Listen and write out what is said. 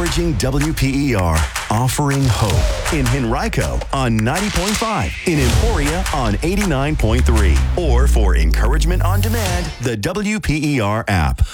Encouraging WPER, offering hope in Henrico on 90.5, in Emporia on 89.3, or for encouragement on demand, the WPER app.